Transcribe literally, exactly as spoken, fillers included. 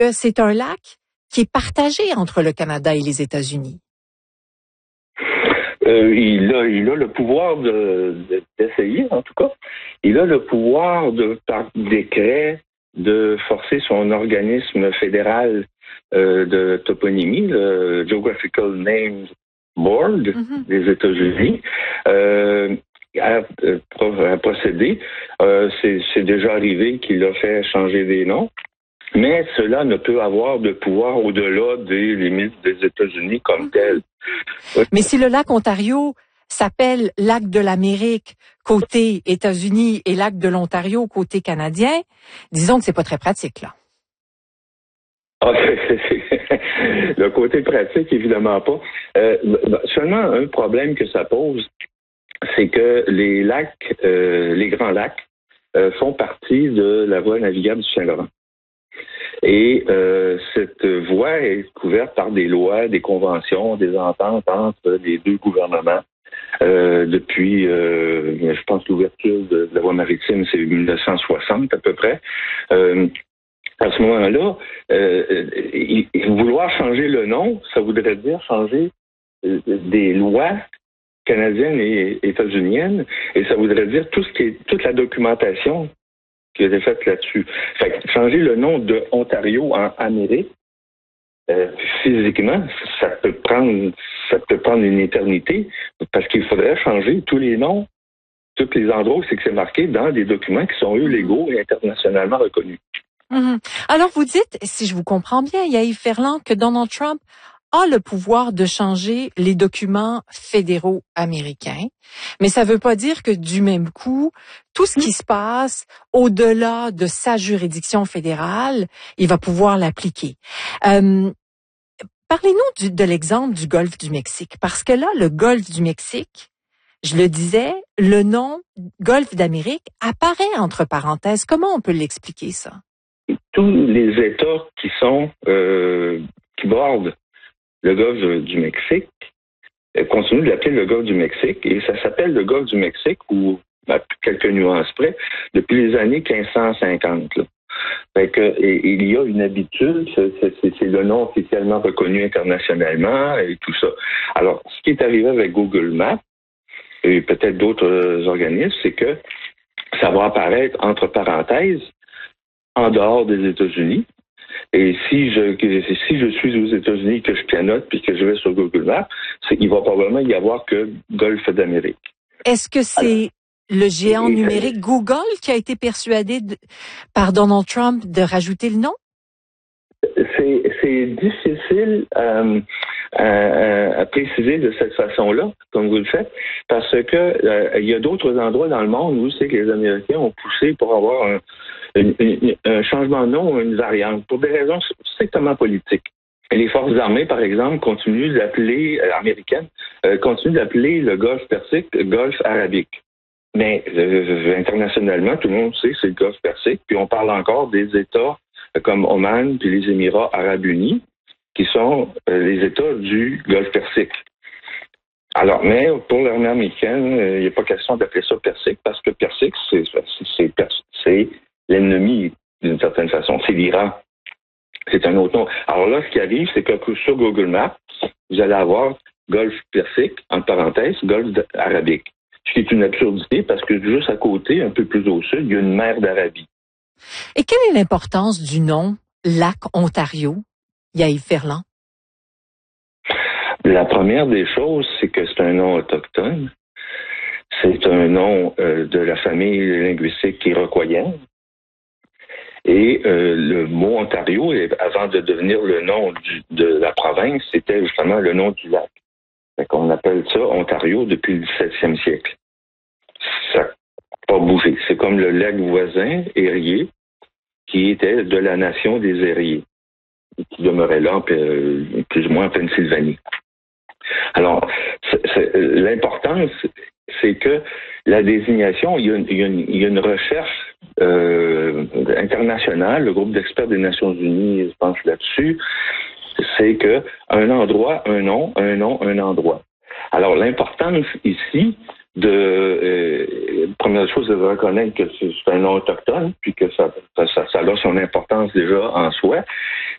que c'est un lac qui est partagé entre le Canada et les États-Unis. Euh, il a, il a le pouvoir de, de, d'essayer, en tout cas. Il a le pouvoir de, par décret, de forcer son organisme fédéral euh, de toponymie, le Geographical Names Board mm-hmm. des États-Unis, euh, à, à procéder. Euh, c'est, c'est déjà arrivé qu'il a fait changer des noms. Mais cela ne peut avoir de pouvoir au-delà des limites des États-Unis comme mm-hmm. tel. Mais si le lac Ontario s'appelle lac de l'Amérique côté États-Unis et lac de l'Ontario côté canadien, disons que c'est pas très pratique, là. Ah, le côté pratique, évidemment pas. Euh, seulement un problème que ça pose, c'est que les lacs, euh, les grands lacs, euh, font partie de la voie navigable du Saint-Laurent. Et euh, cette voie est couverte par des lois, des conventions, des ententes entre les deux gouvernements. Euh, depuis, euh, je pense, l'ouverture de, de la voie maritime, c'est dix-neuf cent soixante à peu près. Euh, à ce moment-là, euh, il, vouloir changer le nom, ça voudrait dire changer euh, des lois canadiennes et états-uniennes, et ça voudrait dire tout ce qui est toute la documentation qui a été faite là-dessus. Fait que changer le nom de Ontario en Amérique, euh, physiquement, ça peut prendre ça peut prendre une éternité, parce qu'il faudrait changer tous les noms, tous les endroits où c'est que c'est marqué dans des documents qui sont eux légaux et internationalement reconnus. Mm-hmm. Alors vous dites, si je vous comprends bien, Yves Ferland, que Donald Trump a le pouvoir de changer les documents fédéraux américains, mais ça veut pas dire que du même coup, tout ce qui se passe au-delà de sa juridiction fédérale, il va pouvoir l'appliquer. Euh, parlez-nous du, de l'exemple du golfe du Mexique, parce que là, le golfe du Mexique, je le disais, le nom golfe d'Amérique apparaît entre parenthèses. Comment on peut l'expliquer, ça? Tous les États qui sont, euh, qui bordent le golfe du Mexique continue de l'appeler le golfe du Mexique, et ça s'appelle le golfe du Mexique, ou à quelques nuances près, depuis les années quinze cent cinquante. Là. Fait que, et, il y a une habitude, c'est, c'est, c'est le nom officiellement reconnu internationalement et tout ça. Alors, ce qui est arrivé avec Google Maps, et peut-être d'autres organismes, c'est que ça va apparaître entre parenthèses en dehors des États-Unis. Et si je si je suis aux États-Unis, que je pianote puis que je vais sur Google Maps, c'est, il va probablement y avoir que Golfe d'Amérique. Est-ce que c'est Alors, le géant et, numérique Google qui a été persuadé de, par Donald Trump de rajouter le nom? C'est, c'est difficile euh, à, à préciser de cette façon-là, comme vous le faites, parce que euh, il y a d'autres endroits dans le monde où c'est que les Américains ont poussé pour avoir un Un, un changement de nom ou une variante, pour des raisons strictement politiques. Et les forces armées, par exemple, continuent d'appeler, euh, américaines, euh, continuent d'appeler le golfe Persique le golfe arabique. Mais euh, internationalement, tout le monde sait que c'est le golfe Persique, puis on parle encore des États euh, comme Oman puis les Émirats arabes unis, qui sont euh, les États du golfe Persique. Alors, mais pour l'armée américaine, il euh, n'y a pas question d'appeler ça Persique, parce que Persique, c'est, c'est, c'est, c'est l'ennemi, d'une certaine façon, c'est l'Iran. C'est un autre nom. Alors là, ce qui arrive, c'est que sur Google Maps, vous allez avoir golfe Persique, en parenthèse, golfe arabique. Ce qui est une absurdité parce que juste à côté, un peu plus au sud, il y a une mer d'Arabie. Et quelle est l'importance du nom Lac Ontario, Yves Ferland? La première des choses, c'est que c'est un nom autochtone. C'est un nom euh, de la famille linguistique iroquoienne. Et euh, le mot Ontario, avant de devenir le nom du, de la province, c'était justement le nom du lac. Fait qu'on appelle ça Ontario depuis le dix-septième siècle. Ça n'a pas bougé. C'est comme le lac voisin, Erie, qui était de la nation des Ériés, qui demeurait là, plus ou moins en Pennsylvanie. Alors, c'est, c'est, l'importance, c'est que la désignation, il y a une, il y a une, il y a une recherche euh, internationale, le groupe d'experts des Nations Unies se penche là-dessus, c'est que un endroit, un nom, un nom, un endroit. Alors, l'importance ici de euh, première chose, c'est de reconnaître que c'est un nom autochtone, puis que ça, ça, ça a son importance déjà en soi,